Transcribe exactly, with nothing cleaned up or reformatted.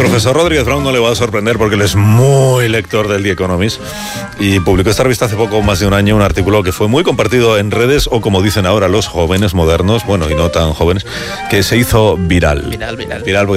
profesor Rodríguez Brown no le va a sorprender porque él es muy lector del The Economist y publicó esta revista hace poco más de un año un artículo que fue muy compartido en redes, o como dicen ahora los jóvenes modernos, bueno, y no tan jóvenes, que se hizo viral. Viral, viral. Viral